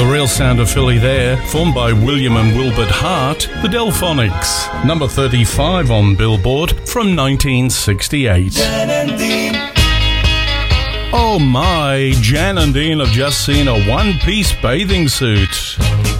the real sound of Philly there, formed by William and Wilbert Hart, the Delphonics, number 35 on Billboard from 1968. Jan and Dean. Oh my, Jan and Dean have just seen a one-piece bathing suit.